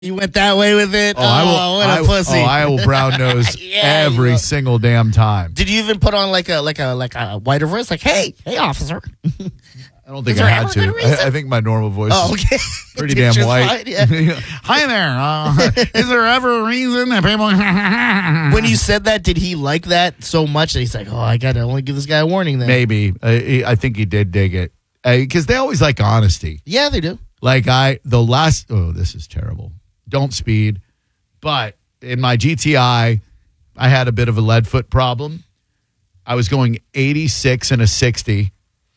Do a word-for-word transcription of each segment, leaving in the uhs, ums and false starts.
You went that way with it? Oh, I will, oh what a I, pussy. Oh, I will brown nose Yeah, every you- single damn time. Did you even put on like a like a like a whiter voice? Like, hey, hey, officer. I don't think Is I there had ever to. a good reason? I, I think my normal voice Oh, is okay. pretty It's damn just white. fine, yeah. Hi there. Uh, is there ever a reason that people... When you said that, did he like that so much that he's like, oh, I got to only give this guy a warning then? Maybe. I, I think he did dig it. Because they always like honesty. Yeah, they do. Like I, the last, oh, this is terrible. Don't speed. But in my G T I, I had a bit of a lead foot problem. I was going eighty-six and a sixty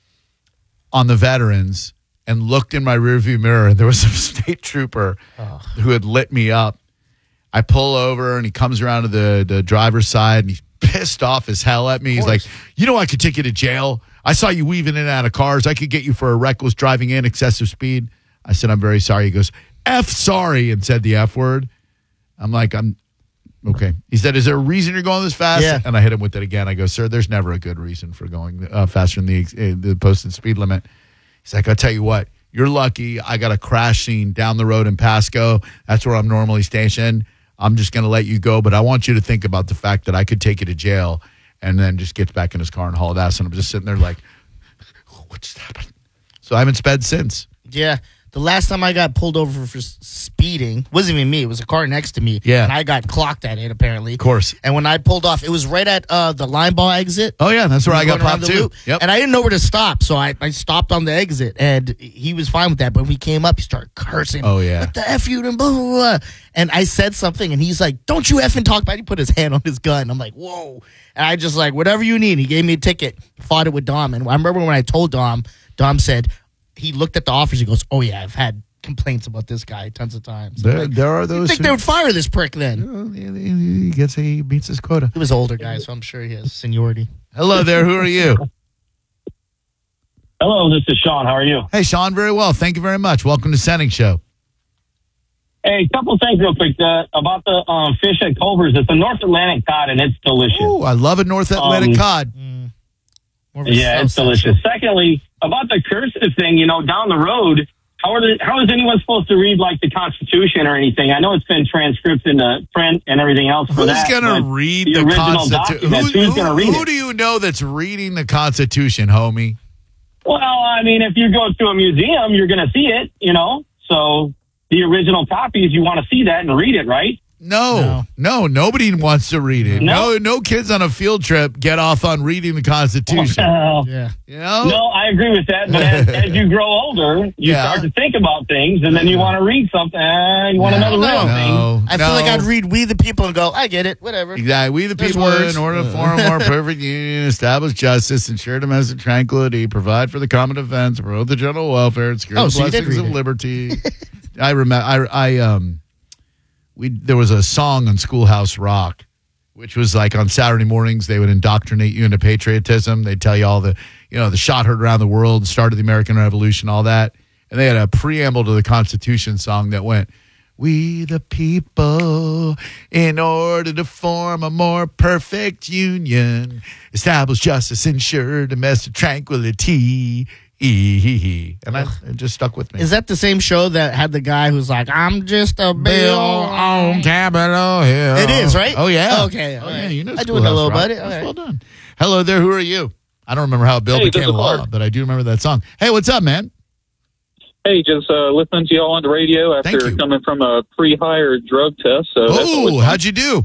on the veterans and looked in my rearview mirror, and there was a state trooper Oh. who had lit me up. I pull over and he comes around to the, the driver's side and he's pissed off as hell at me. He's like, you know, I could take you to jail. I saw you weaving in and out of cars. I could get you for a reckless driving and excessive speed. I said, I'm very sorry. He goes, F sorry, and said the F word. I'm like, I'm okay. He said, is there a reason you're going this fast? Yeah. And I hit him with it again. I go, sir, there's never a good reason for going uh, faster than the, uh, the posted speed limit. He's like, I'll tell you what, you're lucky. I got a crash scene down the road in Pasco. That's where I'm normally stationed. I'm just going to let you go, but I want you to think about the fact that I could take you to jail. And then just gets back in his car and hauled ass. And I'm just sitting there like, what just happened? So I haven't sped since. Yeah. The last time I got pulled over for s- speeding wasn't even me. It was a car next to me. Yeah. And I got clocked at it, apparently. Of course. And when I pulled off, it was right at uh, the line ball exit. Oh, yeah. That's where I got Going around popped the too. loop. Yep. And I didn't know where to stop, so I, I stopped on the exit, and he was fine with that. But when we came up, he started cursing. Oh, yeah. What the F you and blah, blah, blah. And I said something, and he's like, don't you effing talk about it. He put his hand on his gun. I'm like, whoa. And I just like, whatever you need. He gave me a ticket, fought it with Dom. And I remember when I told Dom, Dom said, he looked at the officers, he goes, oh, yeah, I've had complaints about this guy tons of times. There, Like, there are you those think who, they would fire this prick then? Well, he gets he meets his quota. He was an older guy, so I'm sure he has seniority. Hello there. Who are you? Hello, this is Sean. How are you? Hey, Sean. Very well. Thank you very much. Welcome to Sending Show. Hey, a couple things real quick uh, about the um, fish at Culver's. It's a North Atlantic cod, and it's delicious. Oh, I love a North Atlantic Um, cod. More of a Yeah, it's self-sexual. delicious. Secondly, about the cursive thing, you know, down the road, how are the, how is anyone supposed to read like the Constitution or anything? I know it's been transcribed into print and everything else for Who's that. going to but read the the original Constitution? documents, who's gonna read who it? do you know that's reading the Constitution, homie? Well, I mean, if you go to a museum, you're going to see it, you know. So the original copies, you want to see that and read it, right? No, no, nobody wants to read it. No, No? no kids on a field trip get off on reading the Constitution. Well, Yeah. You know? no, I agree with that. But as, as you grow older, you Yeah. start to think about things, and then you want to read something. Uh, you want to know the real thing. no, I no. feel like I'd read We the People and go, I get it, whatever. Exactly. We the There's people, words. in order to form a more perfect union, establish justice, ensure domestic tranquility, provide for the common defense, promote the general welfare, and secure Oh, the so you did blessings read of it. liberty. I remember. I, I um, we there was a song on Schoolhouse Rock, which was like on Saturday mornings they would indoctrinate you into patriotism. They'd tell you all the, you know, the shot heard around the world, started the American Revolution, all that, and they had a preamble to the Constitution song that went, "We the people, in order to form a more perfect union, establish justice, ensure domestic tranquility." And I, it just stuck with me. Is that the same show that had the guy who's like, I'm just a bill on Capitol Hill? It is, right? Oh, yeah. Okay, Oh, all yeah, right. you know I do it a little, Schoolhouse Rock. buddy. That's All right. well done. Hello there. Who are you? I don't remember how a bill Hey, became this a is law, Mark. but I do remember that song. Hey, what's up, man? Hey, just uh, listening to y'all on the radio Thank after you. coming from a pre-hired drug test. So that's Oh, always fun. how'd you do?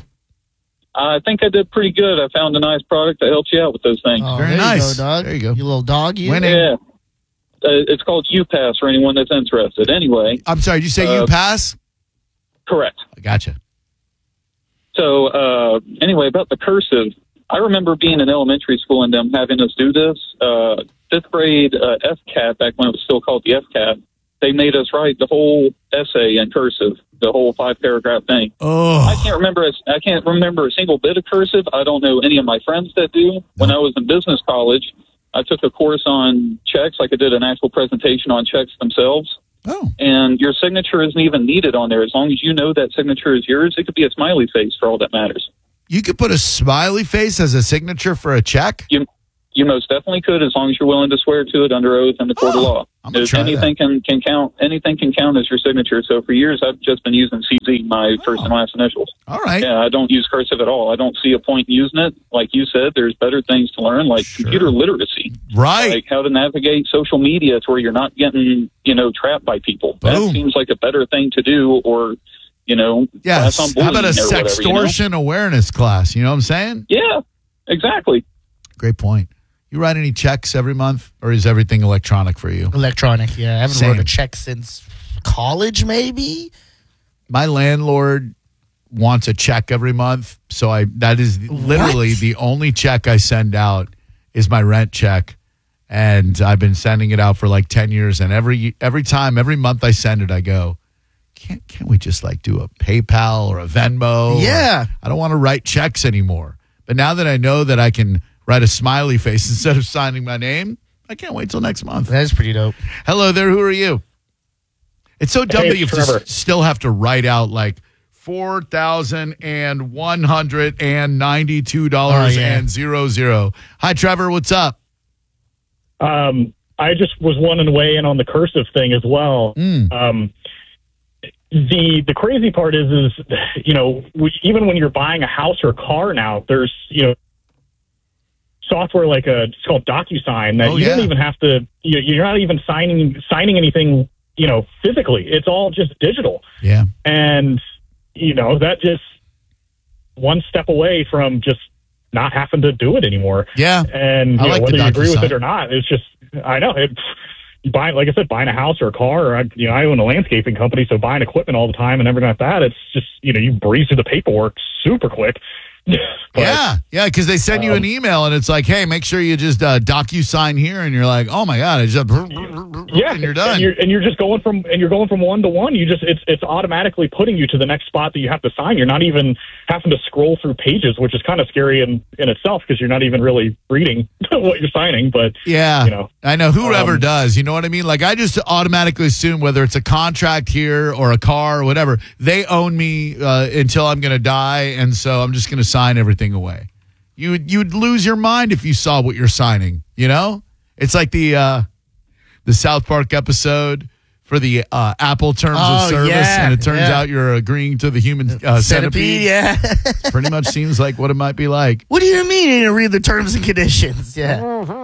I think I did pretty good. I found a nice product that helps you out with those things. Oh, Very there nice. You go, dog. There you go. You little dog. You. Winning. Yeah. Uh, it's called UPass for anyone that's interested. Anyway, I'm sorry, did you say you Uh, pass? correct. I gotcha. So uh, anyway, about the cursive, I remember being in elementary school and them having us do this. Uh, fifth grade uh, F C A T, back when it was still called the F C A T, they made us write the whole essay in cursive, the whole five-paragraph thing. I Oh, can't remember. A, I can't remember a single bit of cursive. I don't know any of my friends that do. When I was in business college, I took a course on checks. Like I did an actual presentation on checks themselves. oh, And your signature isn't even needed on there. As long as you know that signature is yours, it could be a smiley face for all that matters. you could put a smiley face as a signature for a check? You you most definitely could, as long as you're willing to swear to it under oath in the court Oh, of law. I'm gonna If try anything can, can count, anything can count as your signature. So for years, I've just been using C Z, my Oh. first and last initials. All right. Yeah, I don't use cursive at all. I don't see a point in using it. Like you said, there's better things to learn, like Sure. computer literacy. Right. Like how to navigate social media to where you're not getting, you know, trapped by people. Boom. That seems like a better thing to do, or, you know, Yes. class on How about a bullying or whatever, you know? sextortion awareness class? You know what I'm saying? Yeah, exactly. Great point. You write any checks every month, or is everything electronic for you? Electronic, yeah. I haven't Same. wrote a check since college, maybe. My landlord wants a check every month, so I that is literally What? the only check I send out is my rent check, and I've been sending it out for like ten years. And every every time, every month I send it, I go, can't can't we just like do a PayPal or a Venmo? Yeah. Or, I don't want to write checks anymore. But now that I know that I can write a smiley face instead of signing my name, I can't wait till next month. That is pretty dope. Hello there. Who are you? It's so dumb Hey, that you it's have to Trevor. s- still have to write out like four thousand one hundred ninety-two dollars Oh, yeah. and zero zero. Hi, Trevor. What's up? Um, I just was wanting to weigh in on the cursive thing as well. Mm. Um, the the crazy part is, is you know, we, even when you're buying a house or a car now, there's you know software like a it's called DocuSign that Oh, you yeah. don't even have to. You, you're not even signing signing anything, you know, physically. It's all just digital, Yeah. and you know that just one step away from just not having to do it anymore. Yeah. And I you know, like the whether you agree with DocuSign. it or not, it's just I know it. You buy, like I said, buying a house or a car. Or I, you know, I own a landscaping company, so buying equipment all the time and everything like that. It's just you know, you breeze through the paperwork super quick. But, yeah. Yeah. Because they send you an Um, email and it's like, hey, make sure you just uh, DocuSign here. And you're like, oh my God. I just, yeah, and you're done. And you're, and you're just going from and you're going from one to one. You just it's it's automatically putting you to the next spot that you have to sign. You're not even having to scroll through pages, which is kind of scary in in itself because you're not even really reading what you're signing. But Yeah, you know, I know whoever um, does. You know what I mean? Like I just automatically assume whether it's a contract here or a car or whatever, they own me uh, until I'm going to die, and so I'm just going to sign everything away. You would you'd lose your mind if you saw what you're signing. You know, it's like the uh, the South Park episode for the uh, Apple terms Oh, of service, yeah, and it turns yeah. out you're agreeing to the human uh, centipede. Centipede, yeah. Pretty much seems like what it might be like. What do you mean you didn't read the terms and conditions? Yeah.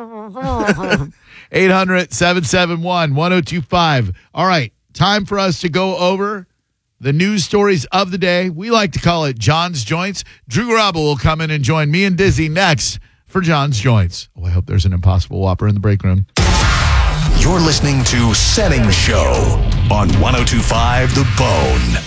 eight hundred, seven seven one, one oh two five. All right, time for us to go over the news stories of the day. We like to call it John's Joints. Drew Garabo will come in and join me and Dizzy next for John's Joints. Oh, I hope there's an Impossible Whopper in the break room. You're listening to Setting Show on one oh two five The Bone.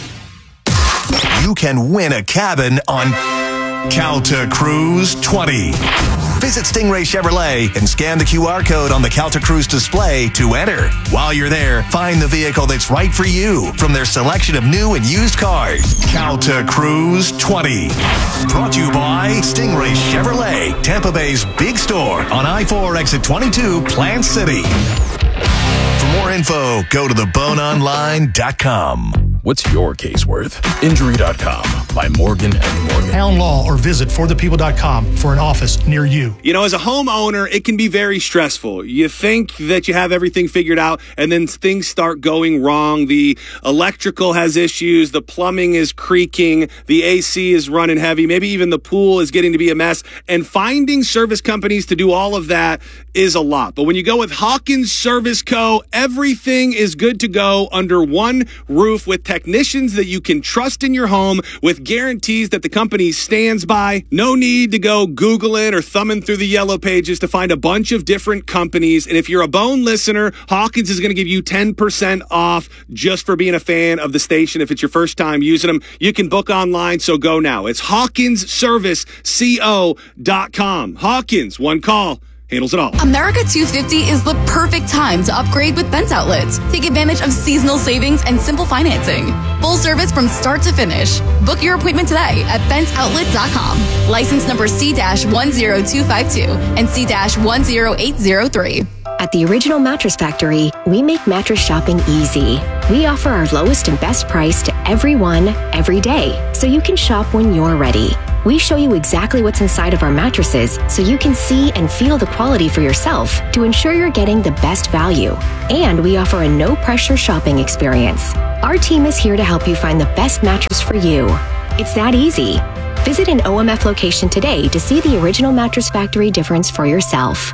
You can win a cabin on Calta Cruise twenty. Visit Stingray Chevrolet and scan the Q R code on the Calta Cruise display to enter. While you're there, find the vehicle that's right for you from their selection of new and used cars. Calta Cruise twenty. Brought to you by Stingray Chevrolet, Tampa Bay's big store on I four exit twenty-two, Plant City. For more info, go to the bone online dot com. What's your case worth? Injury dot com by Morgan and Morgan. Pound Law or visit for the people dot com for an office near you. You know, as a homeowner, it can be very stressful. You think that you have everything figured out, and then things start going wrong. The electrical has issues, the plumbing is creaking, the A C is running heavy, maybe even the pool is getting to be a mess. And finding service companies to do all of that is a lot. But when you go with Hawkins Service Co., everything is good to go under one roof with technicians that you can trust in your home with guarantees that the company stands by. No need to go Googling or thumbing through the yellow pages to find a bunch of different companies. And if you're a Bone listener, Hawkins is going to give you ten percent off just for being a fan of the station. If it's your first time using them, you can book online, so go now. It's Hawkins Service Co dot com. Hawkins, one call. Handles it all. America two fifty is the perfect time to upgrade with Bent Outlets. Take advantage of seasonal savings and simple financing. Full service from start to finish. Book your appointment today at bent outlet dot com. License number C one zero two five two and C one zero eight zero three. At the Original Mattress Factory, we make mattress shopping easy. We offer our lowest and best price to everyone, every day, so you can shop when you're ready. We show you exactly what's inside of our mattresses so you can see and feel the quality for yourself to ensure you're getting the best value. And we offer a no-pressure shopping experience. Our team is here to help you find the best mattress for you. It's that easy. Visit an O M F location today to see the original Mattress Factory difference for yourself.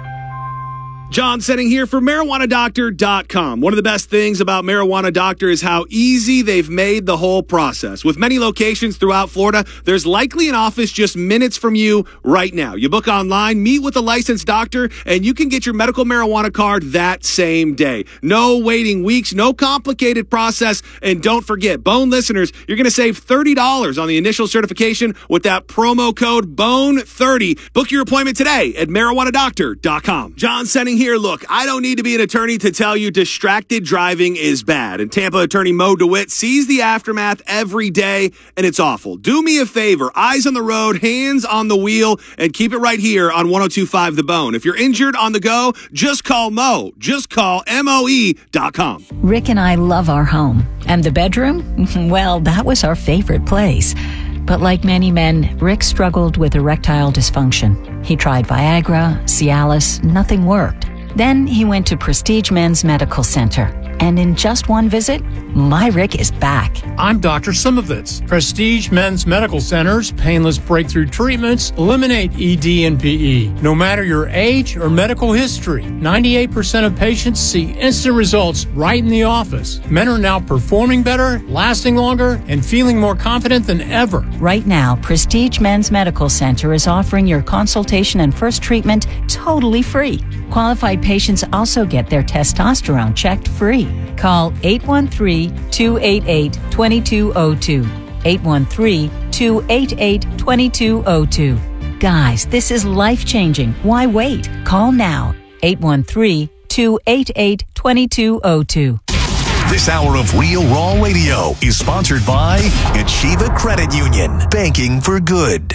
John Setting here for marijuana doctor dot com. One of the best things about Marijuana Doctor is how easy they've made the whole process. With many locations throughout Florida, there's likely an office just minutes from you right now. You book online, meet with a licensed doctor, and you can get your medical marijuana card that same day. No waiting weeks, no complicated process, and don't forget, Bone listeners, you're going to save thirty dollars on the initial certification with that promo code B O N E thirty. Book your appointment today at marijuana doctor dot com. John Setting here. Look, I don't need to be an attorney to tell you distracted driving is bad. And Tampa attorney Mo DeWitt sees the aftermath every day, and it's awful. Do me a favor. Eyes on the road, hands on the wheel, and keep it right here on one oh two point five The Bone. If you're injured on the go, just call Mo. Just call M O E dot com. Rick and I love our home. And the bedroom? Well, that was our favorite place. But like many men, Rick struggled with erectile dysfunction. He tried Viagra, Cialis, nothing worked. Then he went to Prestige Men's Medical Center. And in just one visit, my Rick is back. I'm Doctor Simovitz. Prestige Men's Medical Center's painless breakthrough treatments eliminate E D and P E. No matter your age or medical history, ninety-eight percent of patients see instant results right in the office. Men are now performing better, lasting longer, and feeling more confident than ever. Right now, Prestige Men's Medical Center is offering your consultation and first treatment totally free. Qualified patients also get their testosterone checked free. Call eight one three, two eight eight, two two zero two. eight one three, two eight eight, two two zero two. Guys, this is life-changing. Why wait? Call now. eight one three, two eight eight, two two zero two. This hour of Real Raw Radio is sponsored by Achieva Credit Union. Banking for good.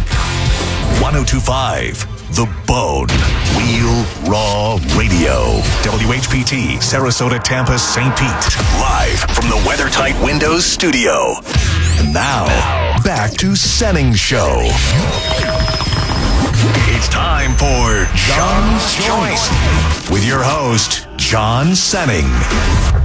one oh two point five The Bone. Real Raw Radio. W H P T, Sarasota, Tampa, Saint Pete. Live from the WeatherTight Windows studio. And now, back to Setting Show. It's time for John's Choice with your host, John Setting.